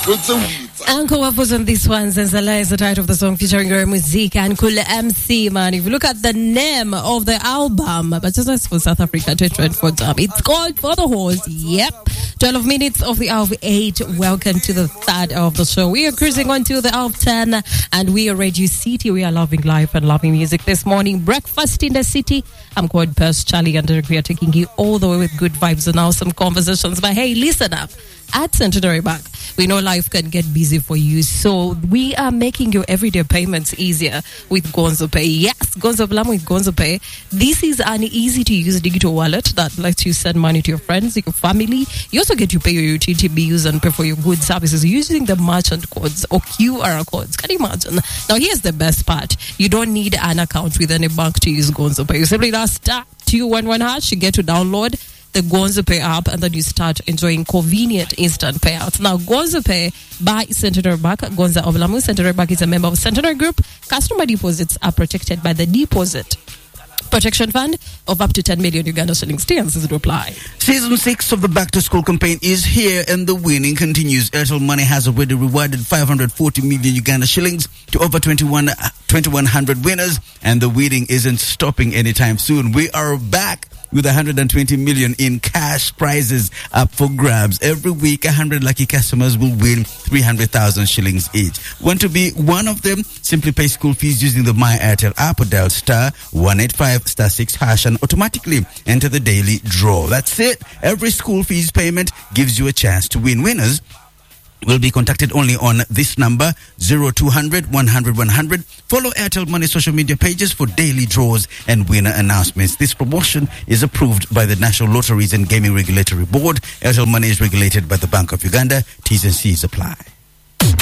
Uncle Waffles on this one. Zenzala is the title of the song featuring Rare Music and Cool MC, man. If you look at the name of the album, but just as for South Africa 2024 time, it's called For the Horse. Yep. 12 minutes of the hour of 8. Welcome to the third hour of the show. We are cruising on to the hour of 10 and we are Radio City. We are loving life and loving music this morning. Breakfast in the city. I'm called Purse Charlie and we are taking you all the way with good vibes and awesome conversations. But hey, listen up. At Centenary Bank, we know life can get busy for you, so we are making your everyday payments easier with Gonzo Pay. Yes, Gonzo Blam with Gonzo Pay. This is an easy-to-use digital wallet that lets you send money to your friends, your family. You also get to pay your utility bills and pay for your goods services using the merchant codes or QR codes. Can you imagine? Now, here's the best part. You don't need an account with any bank to use Gonzo Pay. You simply just *211#. You get to download the Gonzo Pay app and then you start enjoying convenient instant payouts. Now, Gonzo Pay by Centenary Bank, Gonza of Lamu. Centenary Bank is a member of Centenary Group. Customer deposits are protected by the Deposit Protection Fund of up to 10 million Uganda shillings. TNCs reply. Season 6 of the Back to School campaign is here and the winning continues. Airtel Money has already rewarded 540 million Uganda shillings to over 2,100 winners, and the winning isn't stopping anytime soon. We are back with 120 million in cash prizes up for grabs. Every week, 100 lucky customers will win 300,000 shillings each. Want to be one of them? Simply pay school fees using the My Airtel app or dial *185*6# and automatically enter the daily draw. That's it. Every school fees payment gives you a chance to win. Winners will be contacted only on this number 0200 100 100. Follow Airtel Money social media pages for daily draws and winner announcements. This promotion is approved by the National Lotteries and Gaming Regulatory Board. Airtel Money is regulated by the Bank of Uganda. T's and C's apply.